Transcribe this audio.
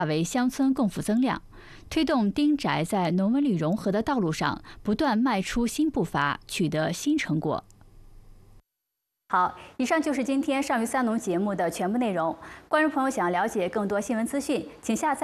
为乡村共富增量，推动丁宅在农文旅融合的道路上不断迈出新步伐，取得新成果。好，以上就是今天上虞三农节目的全部内容。观众朋友想要了解更多新闻资讯，请下载